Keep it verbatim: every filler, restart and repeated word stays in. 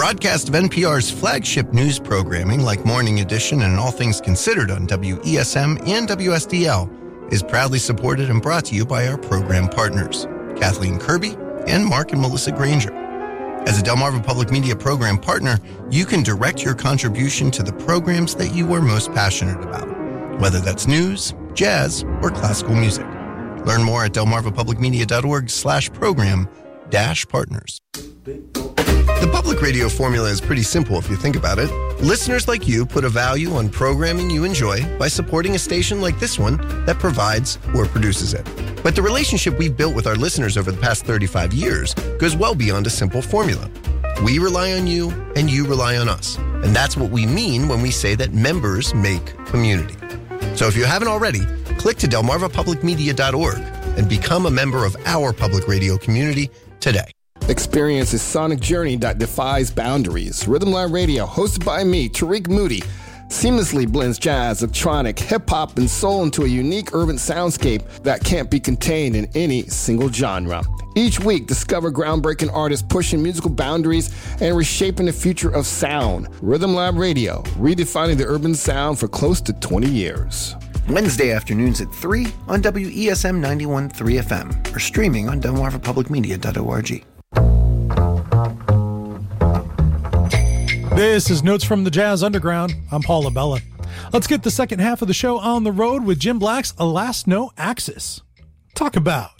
broadcast of N P R's flagship news programming like Morning Edition and All Things Considered on W E S M and W S D L is proudly supported and brought to you by our program partners, Kathleen Kirby and Mark and Melissa Granger. As a Delmarva Public Media program partner, you can direct your contribution to the programs that you are most passionate about, whether that's news, jazz, or classical music. Learn more at delmarvapublicmedia.org slash program dash partners. The public radio formula is pretty simple if you think about it. Listeners like you put a value on programming you enjoy by supporting a station like this one that provides or produces it. But the relationship we've built with our listeners over the past thirty-five years goes well beyond a simple formula. We rely on you, and you rely on us. And that's what we mean when we say that members make community. So if you haven't already, click to delmarva public media dot org and become a member of our public radio community today. Experience a sonic journey that defies boundaries. Rhythm Lab Radio, hosted by me, Tariq Moody, seamlessly blends jazz, electronic, hip-hop, and soul into a unique urban soundscape that can't be contained in any single genre. Each week, discover groundbreaking artists pushing musical boundaries and reshaping the future of sound. Rhythm Lab Radio, redefining the urban sound for close to twenty years. Wednesday afternoons at three on W E S M ninety-one point three F M or streaming on delmarva public media dot org. This is Notes from the Jazz Underground. I'm Paul Abella. Let's get the second half of the show on the road with Jim Black's A Last No Axis. Talk about